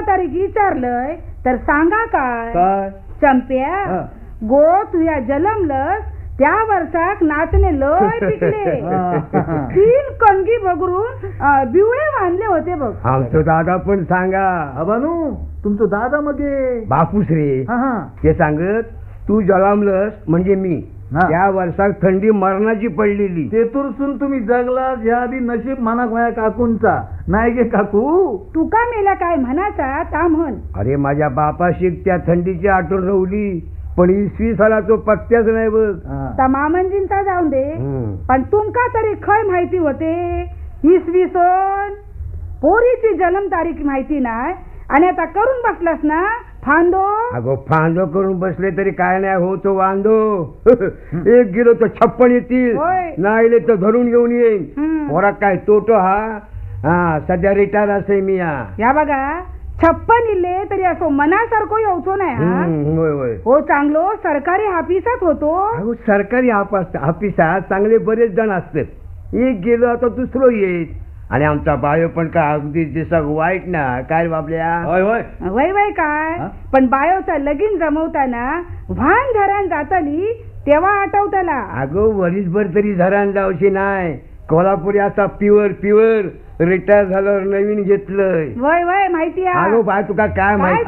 तारीख विचारलंय तर सांगा काय काय चंप्या गो तुया जलमलस त्या वर्षाक नाचणे लय पिकले 3 कणगी बघरून बिवळे बांधले होते बघ. आमचं दादा पण सांगा. अबानू तुमचं दादा मगे बापूस रे ते सांगत तू जलामलस म्हणजे मी त्या वर्षात थंडी मरणाची पडलेली. तेतुरसून तुम्ही जगला या आधी नशीब म्हणा माझ्या काकूंचा नाही गे काकू. तुका मेला काय म्हणाचा ता म्हण. अरे माझ्या बापाशी त्या थंडीची आठवण रवली पण 20 सालाचो पत्त्याच नाही बघ. त्या मामंजींचा जाऊन दे पण तुमका तरी खय माहिती होते 20 सन पोरीची जन्म तारीख माहिती नाही आणि आता करून बसलास ना फांदो. अगो फांदो करून बसले तरी काय नाही होतो वांदो. 1 किलो तर 56 येतील नाही तर धरून घेऊन येईन. पोरा काय तोटो हा सध्या रिटायर असे मी या बघा 56 इले तरी असो मनासारखं येऊचो नाही. हो चांगलो सरकारी ऑफिसात होतो. अगो सरकारी ऑफिसात चांगले बरेच जण असतात. 1 गेलो आता दुसरं येईल आणि आमचा बायो पण काय अगदी दिसक वाईट ना काय बाबल्या. वय वय काय पण बायोचा लगीन जमवताना व्हान धरण जातली तेव्हा आठवताला. अगो वरीसभर तरी धरण जावशी नाही. कोल्हापुरी आता प्युअर रिटायर झाल्यावर नवीन घेतलंय. वय वय माहिती आहे. अगो बाय तुका काय माहिती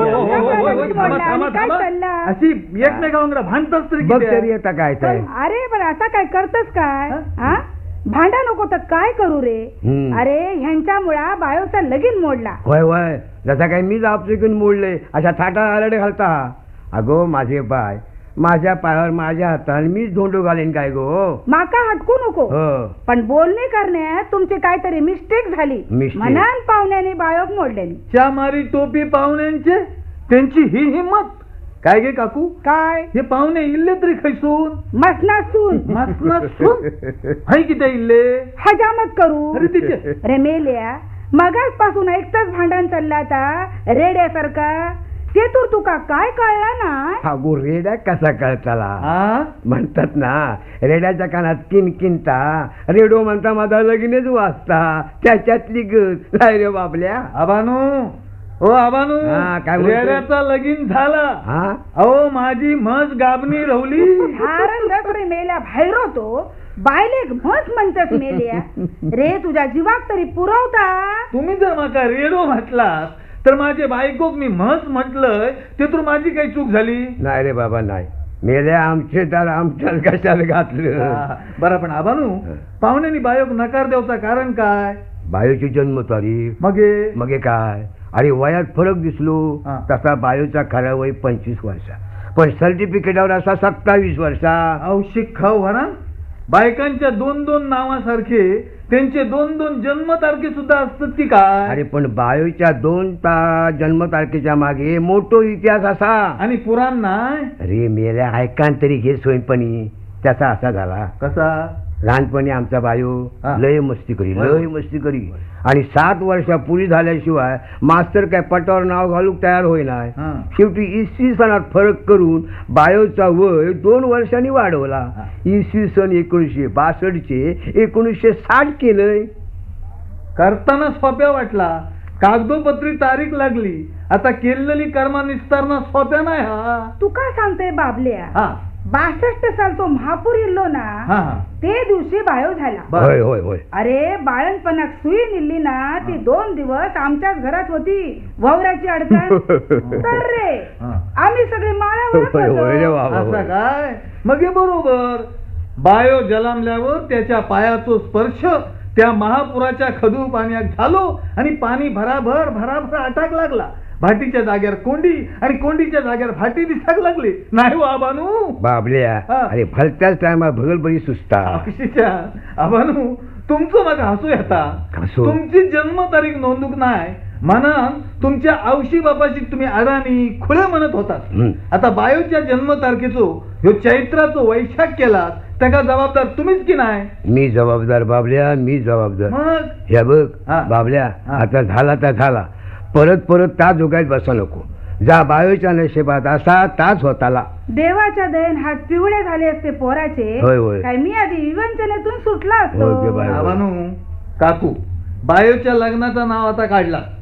अशी एकमेकांवर भांडतच तरी बघ तरी आता काय. अरे पण आता काय करतस काय भांडा नको तर काय करू रे. अरे ह्यांच्यामुळा बायोचा लगीन मोडला. वय जसा काय मीच आपसून मोडले अशा थाटा आलाडे घालता. अगो माझे बाय माझ्या पायावर माझ्या हाताने मीच धोंडो घालेन काय गो. माका हटकू नको पण बोलणे करण्यात तुमची काहीतरी मिस्टेक झाली म्हणान पाहुण्याने बायोग मोडलेली. चामारी टोपी पाहुण्यांचे त्यांची ही हिंमत काय गे काकू. काय हे पाहुणे इल्ले तरी खैसून मसनासून हाय किती इल्ले हजामत करू. अरे तिचे रे मेल्या मगाच पासून एकच भांडण चालला आता रेड्यासारखा. ते तर तुका काय कळला ना. अगो रेड्या कसा कळताला म्हणतात ना रेड्याच्या कानात किनकिनता रेडो म्हणता माझा लगीनच वाचता त्याच्यातली गत नाही रे बाबल्या. आबानू काय रेड्याचा लगीन झाला. अहो माझी म्हस गाबणी रवली. मेल्या बाहेर होतो बायले म्हस म्हणतात मेल्या रे तुझ्या जीवाक तरी पुरवता. तुम्ही जर माका रेडो म्हटलास तर माझे बायकोक मी म्हस म्हटलंय ते तर माझी काही चूक झाली नाही रे बाबा नाही. मेल्या आमचे तर आमच्या कशाला घातलं. बरं पण आबानू पाहुण्यानी बायोग नकार द्यावचा कारण काय. बायोची जन्म तारीख मगे काय. अरे वयात फरक दिसलो तसा बायोचा खरा वय 25 वर्षा पण सर्टिफिकेटवर असा 27 वर्षा. औषिक खाऊ भरा बायकांच्या 2 नावासारखे त्यांचे 2 जन्मतारखे सुद्धा असतात की काय. अरे पण बायोच्या 2 जन्मतारखेच्या मागे मोठो इतिहास असा आणि पुराण नाही. अरे मेल्या ऐकान तरी घे सोयपणी त्याचा असा झाला. कसा. लहानपणी आमचा बायो लय मस्ती करी आणि 7 वर्षा पुरी झाल्याशिवाय मास्तर काय पटावर नाव घालूक तयार होईना. शेवटी 21 सणात फरक करून बायोचा वय 2 वर्षांनी वाढवला. 21 सन 1962 चे 1960 केलंय. करताना सोप्या वाटला कागदोपत्री तारीख लागली. आता केलेली कर्मा निस्तारणा सोप्या नाही. तू काय सांगते बाबल्या. 62 साल तो महापूर इल्लो ना ते दिवशी बायो झाला. अरे बाळणपणाक सुई निल्ली ना ती 2 दिवस आमच्याच घरात होती ववराची अडचण तर रे आम्ही सगळे माळ्यावर काय. मग बरोबर बायो जलामल्यावर त्याच्या पायाचा स्पर्श त्या महापुराच्या खदू पाण्यात झालो आणि पाणी भराभर आटाक लागला. भाटीच्या जागेवर कोंडी आणि कोंडीच्या जागेवर भाटी दिसाक लागली नाही हो आबानू. बाबल्या अरे भलत्याच टायमा भगल बरी सुस्ता. आबानू तुमचं माझं हसू येता. तुमची जन्म तारीख नोंदूक नाही म्हणून तुमच्या औशी बापाशी तुम्ही अडाणी खुले म्हणत होतात. आता बायोच्या जन्म तारखेचो ह्यो चैत्राचो वैशाख केला त्याला जबाबदार तुम्हीच की नाही. मी जबाबदार बाबल्या मी जबाबदार. मग हे बघ बाबल्या आता झाला तर झाला परत त्या जोगायत बसा नको. जा बायोच्या नशिबात असा ताच होताला. देवाच्या दयेन हात पिवळे झाले असते पोराचे. काय मी आधी विवंचनेतून सुटला असतो. काकू बायोच्या लग्नाचं नाव आता काढला